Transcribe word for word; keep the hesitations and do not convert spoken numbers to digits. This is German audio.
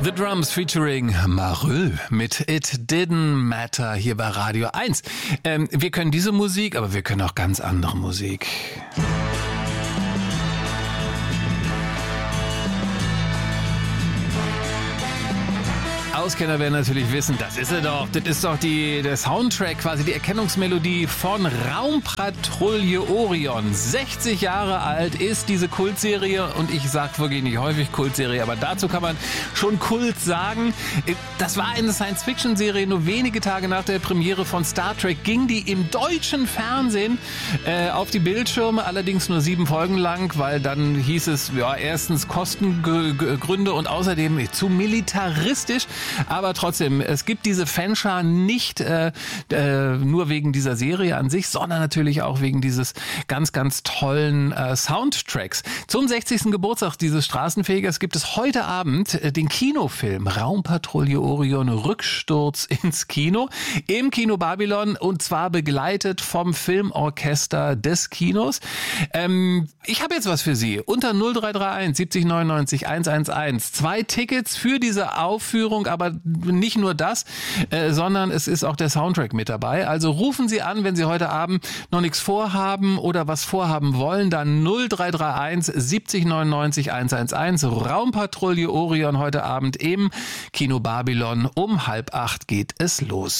The Drums featuring Mareux mit It Didn't Matter hier bei Radio eins. Ähm, wir können diese Musik, aber wir können auch ganz andere Musik. Auskenner werden natürlich wissen, das ist er doch. Das ist doch die, der Soundtrack, quasi die Erkennungsmelodie von Raumpatrouille Orion. sechzig Jahre alt ist diese Kultserie und ich sage wirklich nicht häufig Kultserie, aber dazu kann man schon Kult sagen. Das war eine Science-Fiction-Serie, nur wenige Tage nach der Premiere von Star Trek ging die im deutschen Fernsehen äh, auf die Bildschirme, allerdings nur sieben Folgen lang, weil dann hieß es, ja, erstens Kostengründe und außerdem zu militaristisch. Aber trotzdem, es gibt diese Fanschar nicht äh, äh, nur wegen dieser Serie an sich, sondern natürlich auch wegen dieses ganz, ganz tollen äh, Soundtracks. Zum sechzigsten Geburtstag dieses Straßenfegers gibt es heute Abend äh, den Kinofilm Raumpatrouille Orion Rücksturz ins Kino im Kino Babylon und zwar begleitet vom Filmorchester des Kinos. Ähm, ich habe jetzt was für Sie. Unter null drei drei eins siebzig neunundneunzig hundertelf. Zwei Tickets für diese Aufführung, aber nicht nur das, äh, sondern es ist auch der Soundtrack mit dabei. Also rufen Sie an, wenn Sie heute Abend noch nichts vorhaben oder was vorhaben wollen, dann null drei drei eins siebzig neunundneunzig hundertelf. Raumpatrouille Orion heute Abend im Kino Babylon. Um halb acht geht es los.